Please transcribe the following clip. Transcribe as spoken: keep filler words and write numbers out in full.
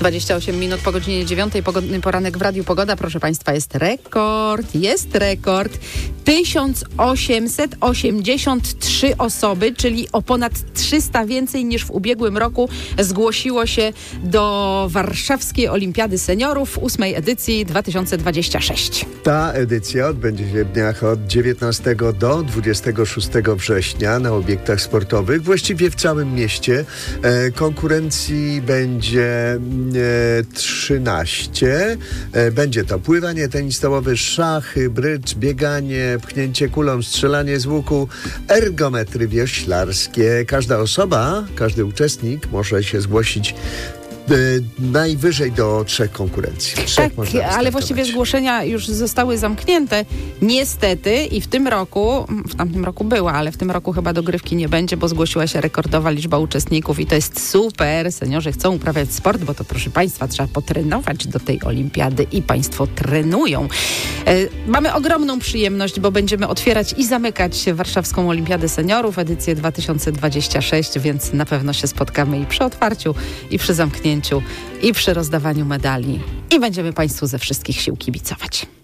dwadzieścia osiem minut po godzinie dziewiątej. Pogodny poranek w Radiu Pogoda. Proszę Państwa, jest rekord, jest rekord. tysiąc osiemset osiemdziesiąt trzy osoby, czyli o ponad trzysta więcej niż w ubiegłym roku, zgłosiło się do Warszawskiej Olimpiady Seniorów ósmej edycji dwa tysiące dwudziestej szóstej. Ta edycja odbędzie się w dniach od dziewiętnastego do dwudziestego szóstego września na obiektach sportowych, właściwie w całym mieście. E, konkurencji będzie e, trzynaście. E, będzie to pływanie, tenis stołowy, szachy, brydż, bieganie, pchnięcie kulą, strzelanie z łuku, ergometry wioślarskie. Każda osoba, każdy uczestnik może się zgłosić najwyżej do trzech konkurencji. Trzech tak, ale właściwie zgłoszenia już zostały zamknięte. Niestety i w tym roku, w tamtym roku była, ale w tym roku chyba dogrywki nie będzie, bo zgłosiła się rekordowa liczba uczestników i to jest super. Seniorzy chcą uprawiać sport, bo to, proszę Państwa, trzeba potrenować do tej olimpiady i Państwo trenują. E, mamy ogromną przyjemność, bo będziemy otwierać i zamykać Warszawską Olimpiadę Seniorów, edycję dwa tysiące dwudziestą szóstą, więc na pewno się spotkamy i przy otwarciu, i przy zamknięciu, i przy rozdawaniu medali. I będziemy Państwu ze wszystkich sił kibicować.